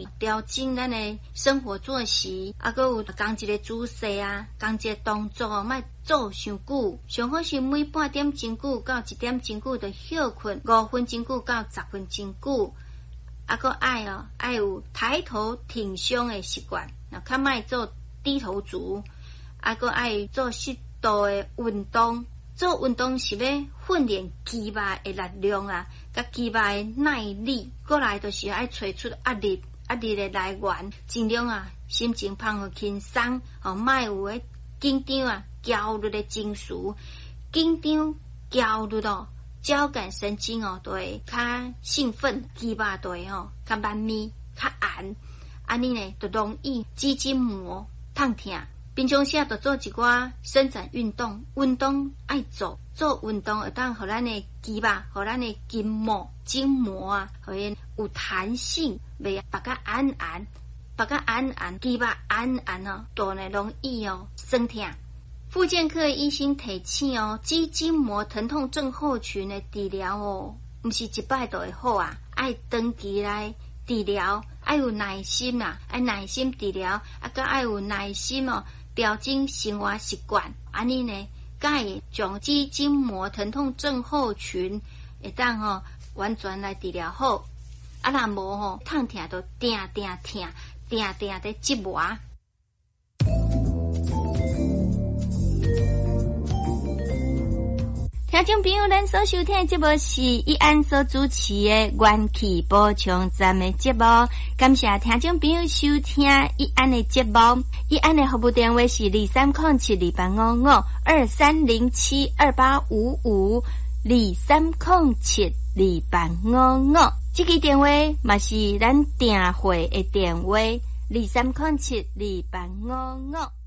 调整咱的生活作息，啊，搁有讲一个姿势啊，讲一个动作哦，莫做伤久，上好是每半点钟久到1点钟久就休困，5分钟久到10分钟久，啊，搁爱有抬头挺胸的习惯，那较莫做低头族，啊，搁爱做适度的运动。做运动是要训练肌肉的力量啊，甲肌肉的耐力，过来就是爱找出压力的来源，尽量啊心情放互轻松，莫有诶紧张啊焦虑的情绪，紧张焦虑咯，交感神经就会较兴奋，肌肉就会较慢咪较硬，安尼呢就容易肌筋膜痛痛。平常时就做一寡伸展运动，运动爱做运动会当互咱的肌肉，互咱的筋膜啊，互因有弹性，袂绑甲硬，肌肉硬都呢容易酸痛。复健科医生提醒肌筋膜疼痛症候群的治疗不是一摆就会好啊，爱长期来治疗，爱有耐心啊，爱耐心治疗，甲爱有耐心调整生活习惯，安尼呢，才会将肌筋膜疼痛症候群会当完全来治疗好。啊，若无痛痛就定在折磨。听众朋友，咱所收听的节目是义安所主持的元气补充站的节目，感谢听众朋友收听义安的节目。义安的服务电话是23072855，23072855，这个电话嘛是咱订货的电话，23072855。